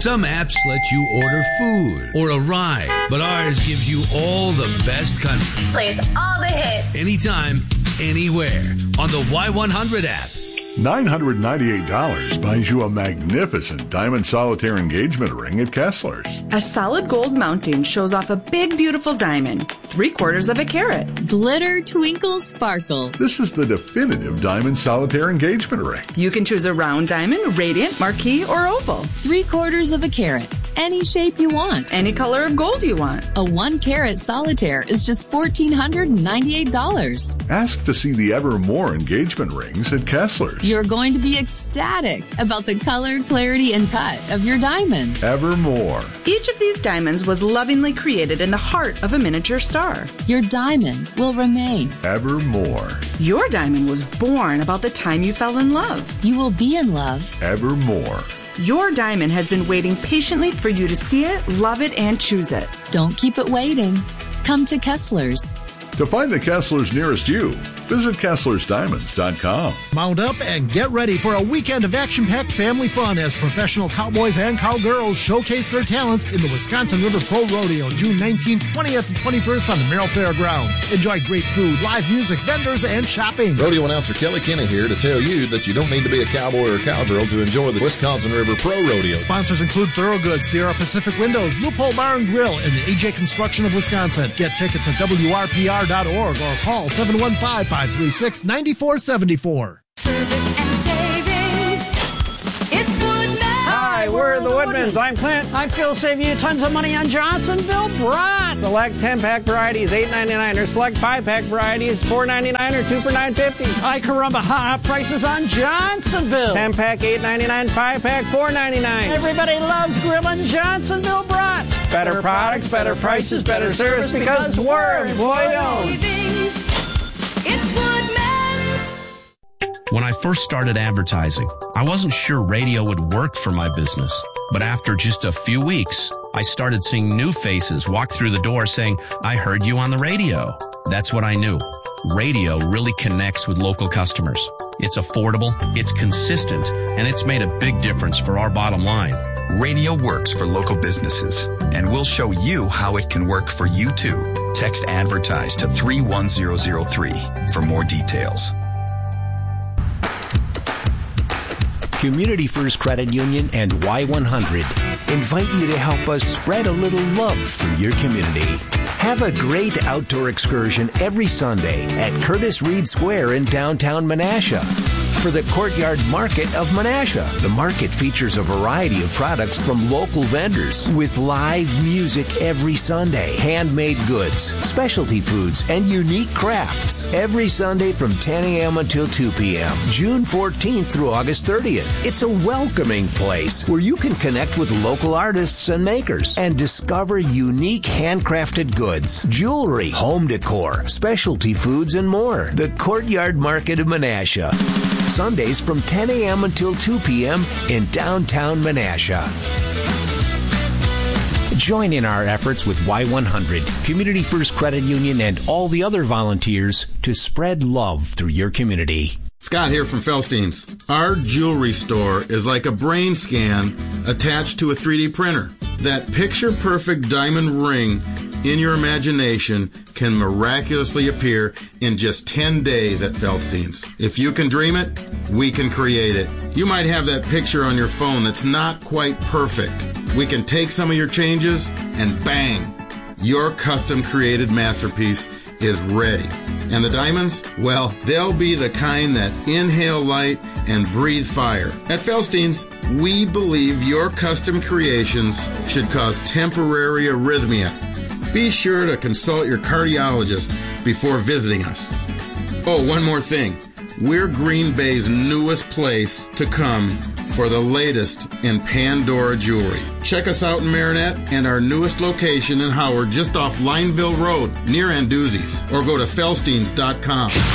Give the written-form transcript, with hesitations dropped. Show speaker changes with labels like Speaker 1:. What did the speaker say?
Speaker 1: Some apps let you order food or a ride, but ours gives you all the best country.
Speaker 2: Plays all the hits.
Speaker 1: Anytime, anywhere on the Y100 app.
Speaker 3: $998 buys you a magnificent diamond solitaire engagement ring at Kessler's.
Speaker 4: A solid gold mounting shows off a big, beautiful diamond, 3/4 of a carat.
Speaker 5: Glitter, twinkle, sparkle.
Speaker 3: This is the definitive diamond solitaire engagement ring.
Speaker 4: You can choose a round diamond, radiant, marquise, or oval.
Speaker 5: 3/4 of a carat. Any shape you want.
Speaker 4: Any color of gold you want.
Speaker 5: A 1-carat solitaire is just $1,498.
Speaker 3: Ask to see the Evermore engagement rings at Kessler's.
Speaker 5: You're going to be ecstatic about the color, clarity, and cut of your diamond.
Speaker 3: Evermore.
Speaker 4: Each of these diamonds was lovingly created in the heart of a miniature star.
Speaker 5: Your diamond will remain.
Speaker 3: Evermore.
Speaker 4: Your diamond was born about the time you fell in love.
Speaker 5: You will be in love.
Speaker 3: Evermore.
Speaker 4: Your diamond has been waiting patiently for you to see it, love it, and choose it.
Speaker 5: Don't keep it waiting. Come to Kessler's.
Speaker 3: To find the Kessler's nearest you, visit KesslersDiamonds.com.
Speaker 6: Mount up and get ready for a weekend of action-packed family fun as professional cowboys and cowgirls showcase their talents in the Wisconsin River Pro Rodeo, June 19th, 20th, and 21st on the Merrill Fairgrounds. Enjoy great food, live music, vendors, and shopping.
Speaker 7: Rodeo announcer Kelly Kinney here to tell you that you don't need to be a cowboy or a cowgirl to enjoy the Wisconsin River Pro Rodeo.
Speaker 6: Sponsors include Thorogood, Sierra Pacific Windows, Loophole Bar and Grill, and the AJ Construction of Wisconsin. Get tickets at WRPR.org or call 715-536-9474.
Speaker 8: Service and savings. It's Woodman.
Speaker 9: Hi, we're the Woodmans. I'm Clint. I feel save you tons of money on Johnsonville brats. Select 10-pack varieties, $8.99, or select 5-pack varieties, $4.99, or 2 for $9.50. Ay caramba, hot prices on Johnsonville. 10-pack, $8.99, 5-pack, $4.99. Everybody loves grilling Johnsonville brats. Better products, better prices, better service, because we're employee-owned.
Speaker 8: It's Woodman's.
Speaker 10: When I first started advertising, I wasn't sure radio would work for my business. But after just a few weeks, I started seeing new faces walk through the door saying, "I heard you on the radio." That's what I knew. Radio really connects with local customers. It's affordable, it's consistent, and it's made a big difference for our bottom line.
Speaker 11: Radio works for local businesses, and we'll show you how it can work for you too. Text ADVERTISE to 31003 for more details.
Speaker 12: Community First Credit Union and Y100 invite you to help us spread a little love through your community. Have a great outdoor excursion every Sunday at Curtis Reed Square in downtown Menasha for the Courtyard Market of Menasha. The market features a variety of products from local vendors with live music every Sunday, handmade goods, specialty foods, and unique crafts every Sunday from 10 a.m. until 2 p.m., June 14th through August 30th. It's a welcoming place where you can connect with local artists and makers and discover unique handcrafted goods, jewelry, home decor, specialty foods, and more. The Courtyard Market of Menasha. Sundays from 10 a.m. until 2 p.m. in downtown Menasha. Join in our efforts with Y100, Community First Credit Union, and all the other volunteers to spread love through your community.
Speaker 13: Scott here from Felstein's. Our jewelry store is like a brain scan attached to a 3D printer. That picture-perfect diamond ring in your imagination can miraculously appear in just 10 days at Felstein's. If you can dream it, we can create it. You might have that picture on your phone that's not quite perfect. We can take some of your changes and bang, your custom-created masterpiece is ready. And the diamonds? Well, they'll be the kind that inhale light and breathe fire. At Felstein's, we believe your custom creations should cause temporary arrhythmia. Be sure to consult your cardiologist before visiting us. Oh, one more thing. We're Green Bay's newest place to come for the latest in Pandora jewelry. Check us out in Marinette and our newest location in Howard, just off Lineville Road, near Anduzzi's, or go to Felsteins.com.